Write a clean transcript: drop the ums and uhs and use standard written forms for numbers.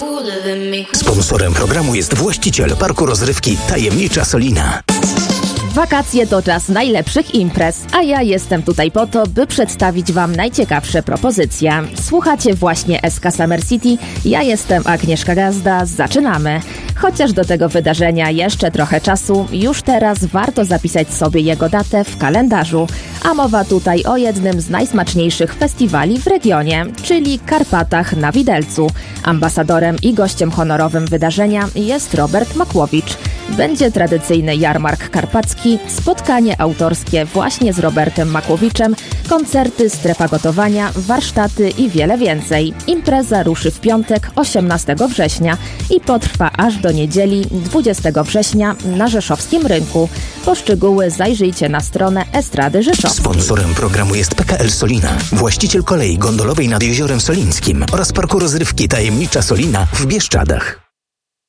Sponsorem programu jest właściciel parku rozrywki Tajemnicza Solina. Wakacje to czas najlepszych imprez, a ja jestem tutaj po to, by przedstawić Wam najciekawsze propozycje. Słuchacie właśnie SK Summer City, ja jestem Agnieszka Gazda, zaczynamy. Chociaż do tego wydarzenia jeszcze trochę czasu, już teraz warto zapisać sobie jego datę w kalendarzu. A mowa tutaj o jednym z najsmaczniejszych festiwali w regionie, czyli Karpatach na Widelcu. Ambasadorem i gościem honorowym wydarzenia jest Robert Makłowicz. Będzie tradycyjny jarmark karpacki, spotkanie autorskie właśnie z Robertem Makłowiczem, koncerty, strefa gotowania, warsztaty i wiele więcej. Impreza ruszy w piątek 18 września i potrwa aż do niedzieli 20 września na Rzeszowskim Rynku. Po szczegóły zajrzyjcie na stronę Estrady Rzeszowskiej. Sponsorem programu jest PKL Solina, właściciel kolei gondolowej nad Jeziorem Solińskim oraz parku rozrywki Tajemnicza Solina w Bieszczadach.